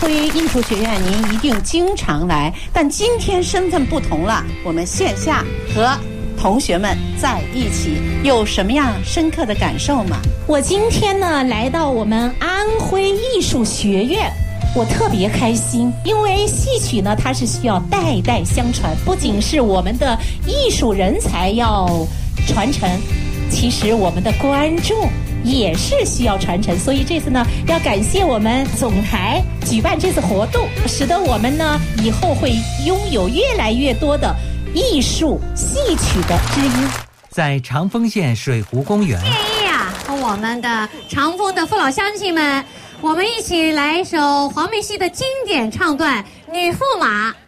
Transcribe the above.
徽艺术学院您一定经常来，但今天身份不同了，我们线下和同学们在一起，有什么样深刻的感受吗？ 我今天呢来到我们安徽艺术学院，我特别开心，因为戏曲呢它是需要代代相传，不仅是我们的艺术人才要传承，其实我们的观众也是需要传承，所以这次呢要感谢我们总台举办这次活动，使得我们呢以后会拥有越来越多的艺术戏曲的知音。 在长丰县水湖公园， 建议和我们的长丰的父老乡亲们，我们一起来一首黄梅戏的经典唱段《女驸马》。